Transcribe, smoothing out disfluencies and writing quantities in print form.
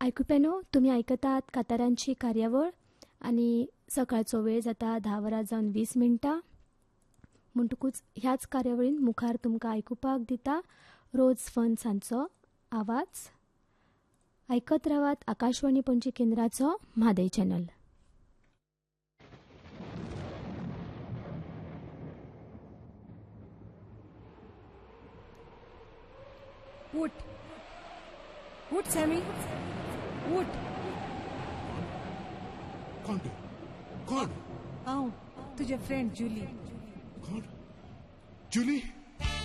आयकुप्यानो, तुम्ही ऐकतात कातारांची कार्यावळ आणि सकाळचो वेळ जाता 10:20 म्हणटकूच ह्याच कार्यावळीन मुखार तुमकां आयकुपाक दिता रोज फन सांचो आवाज. ऐकत रावात आकाशवाणी पणजी केंद्राचो म्हादय चॅनल. उठ उठ सॅमी, उठ. कोण तू? कोण? हांव तुजे फ्रेंड जुली. कोण? जुली?